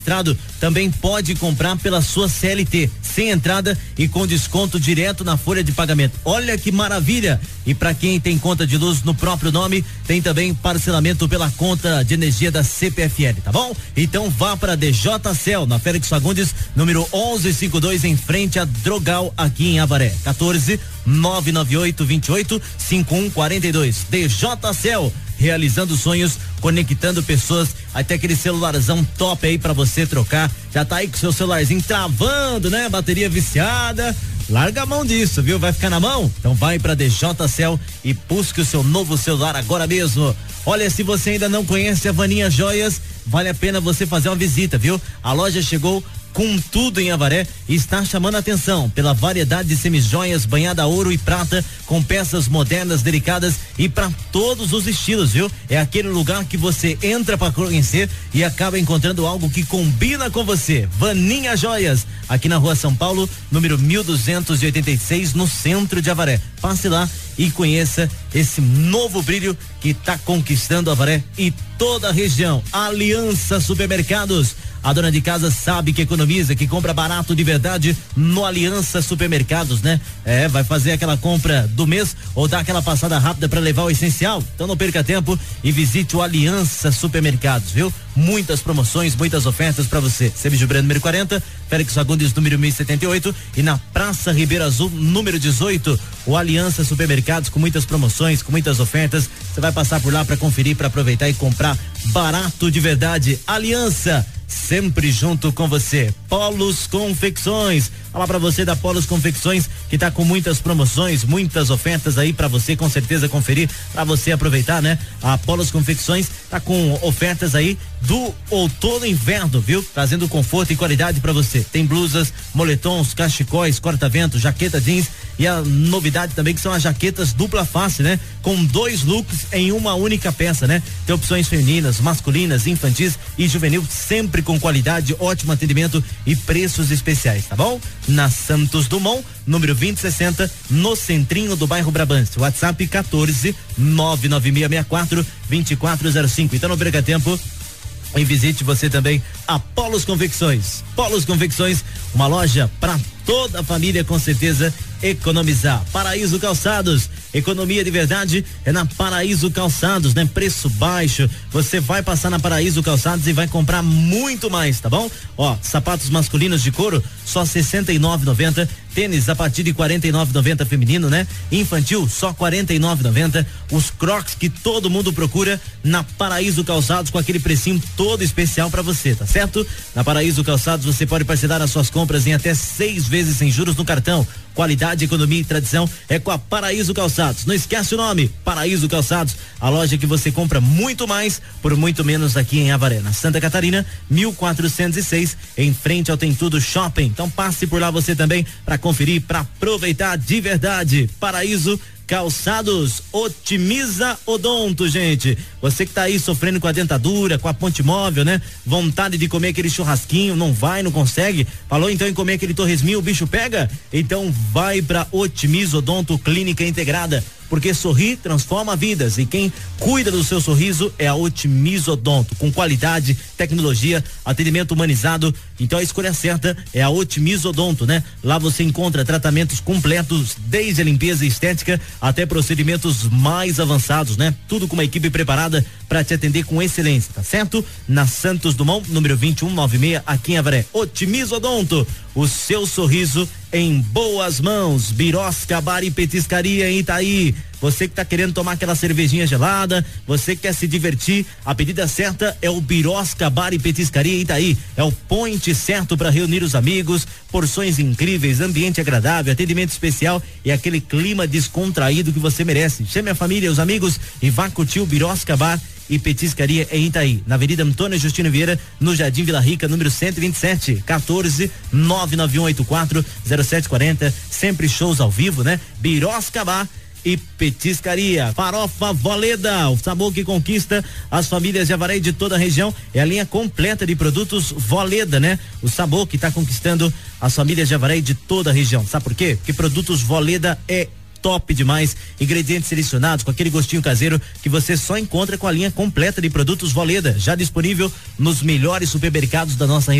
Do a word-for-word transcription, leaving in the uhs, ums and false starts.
também pode comprar pela sua C L T, sem entrada e com desconto direto na folha de pagamento. Olha que maravilha! E para quem tem conta de luz no próprio nome, tem também parcelamento pela conta de energia da C P F L, tá bom? Então vá para D J Cel, na Félix Fagundes, número onze cinquenta e dois, em frente a Drogal, aqui em Avaré. quatorze, nove nove oito, vinte e oito, cinquenta e um quarenta e dois. D J Cel, realizando sonhos, conectando pessoas, até aquele celularzão top aí pra você trocar. Já tá aí com seu celularzinho travando, né? Bateria viciada. Larga a mão disso, viu? Vai ficar na mão? Então vai pra D J Cel e busque o seu novo celular agora mesmo. Olha, se você ainda não conhece a Vaninha Joias, vale a pena você fazer uma visita, viu? A loja chegou com tudo em Avaré e está chamando a atenção pela variedade de semijoias banhada a ouro e prata, com peças modernas, delicadas e para todos os estilos, viu? É aquele lugar que você entra para conhecer e acaba encontrando algo que combina com você. Vaninha Joias, aqui na Rua São Paulo, número mil duzentos e oitenta e seis, no centro de Avaré. Passe lá e conheça esse novo brilho que está conquistando Avaré e toda a região. Aliança Supermercados. A dona de casa sabe que economiza, que compra barato de verdade no Aliança Supermercados, né? É, vai fazer aquela compra do mês ou dar aquela passada rápida para levar o essencial? Então não perca tempo e visite o Aliança Supermercados, viu? Muitas promoções, muitas ofertas para você. Sérgio Brando, número quarenta, Félix Fagundes, número mil e setenta e oito, e na Praça Ribeiro Azul, número dezoito, o Aliança Supermercados, com muitas promoções, com muitas ofertas. Você vai passar por lá para conferir, para aproveitar e comprar barato de verdade. Aliança, sempre junto com você. Polos Confecções, falar para você da Polos Confecções, que tá com muitas promoções, muitas ofertas aí para você com certeza conferir, para você aproveitar, né? A Polos Confecções tá com ofertas aí do outono e inverno, viu? Trazendo conforto e qualidade para você. Tem blusas, moletons, cachecóis, corta-vento, jaqueta jeans e a novidade também que são as jaquetas dupla face, né? Com dois looks em uma única peça, né? Tem opções femininas, masculinas, infantis e juvenil, sempre com qualidade, ótimo atendimento e preços especiais, tá bom? Na Santos Dumont, número vinte e sessenta, no centrinho do bairro Brabante. WhatsApp quatorze, nove nove seis seis quatro, dois quatro zero cinco. Então não perca tempo e visite você também a Polos Confecções. Polos Confecções, uma loja para toda a família, com certeza economizar. Paraíso Calçados, economia de verdade é na Paraíso Calçados, né? Preço baixo, você vai passar na Paraíso Calçados e vai comprar muito mais, tá bom? Ó, sapatos masculinos de couro, só sessenta e nove reais e noventa centavos. Tênis a partir de quarenta e nove reais e noventa centavos feminino, né? Infantil, só quarenta e nove reais e noventa centavos. Os Crocs que todo mundo procura na Paraíso Calçados, com aquele precinho todo especial para você, tá certo? Na Paraíso Calçados você pode parcelar as suas compras em até seis vezes sem juros no cartão. Qualidade, economia e tradição é com a Paraíso Calçados. Não esquece o nome, Paraíso Calçados, a loja que você compra muito mais por muito menos aqui em Avaré, na Santa Catarina, mil quatrocentos e seis, em frente ao Tem Tudo Shopping. Então passe por lá você também para conferir, para aproveitar de verdade. Paraíso Calçados, otimiza odonto, gente. Você que tá aí sofrendo com a dentadura, com a ponte móvel, né? Vontade de comer aquele churrasquinho, não vai, não consegue. Falou então em comer aquele torresminho, o bicho pega? Então vai pra Otimiza Odonto Clínica Integrada, porque sorrir transforma vidas e quem cuida do seu sorriso é a Otimiza Odonto, com qualidade, tecnologia, atendimento humanizado. Então a escolha certa é a Otimiza Odonto, né? Lá você encontra tratamentos completos, desde a limpeza e estética até procedimentos mais avançados, né? Tudo com uma equipe preparada para te atender com excelência, tá certo? Na Santos Dumont, número vinte e um noventa e seis, aqui em Avaré. Otimiza Odonto, o seu sorriso em boas mãos. Birosca Bar e Petiscaria em Itaí. Você que tá querendo tomar aquela cervejinha gelada, você que quer se divertir, a pedida certa é o Birosca Bar e Petiscaria em Itaí. É o point certo para reunir os amigos, porções incríveis, ambiente agradável, atendimento especial e aquele clima descontraído que você merece. Chame a família e os amigos e vá curtir o Birosca Bar e Petiscaria em Itaí, na Avenida Antônio Justino Vieira, no Jardim Vila Rica, número cento e vinte e sete, quatorze, nove nove um oito quatro, zero sete quarenta. Sempre shows ao vivo, né? Birosca Bar e Petiscaria. Farofa Voleda, o sabor que conquista as famílias de Avaré e de toda a região. É a linha completa de produtos Voleda, né? O sabor que está conquistando as famílias de Avaré e de toda a região. Sabe por quê? Porque produtos Voleda é top demais, ingredientes selecionados com aquele gostinho caseiro que você só encontra com a linha completa de produtos Voleda, já disponível nos melhores supermercados da nossa região.